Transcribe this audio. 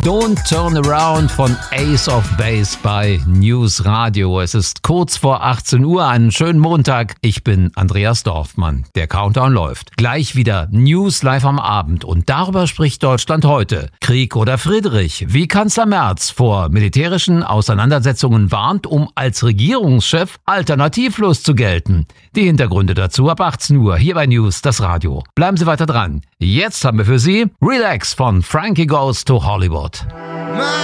Don't Turn Around von Ace of Base bei News Radio. Es ist kurz vor 18 Uhr, einen schönen Montag. Ich bin Andreas Dorfmann. Der Countdown läuft. Gleich wieder News live am Abend und darüber spricht Deutschland heute. Krieg oder Friedrich? Wie Kanzler Merz vor militärischen Auseinandersetzungen warnt, um als Regierungschef alternativlos zu gelten. Die Hintergründe dazu ab 18 Uhr hier bei News, das Radio. Bleiben Sie weiter dran. Jetzt haben wir für Sie Relax von Frankie Goes to Hollywood.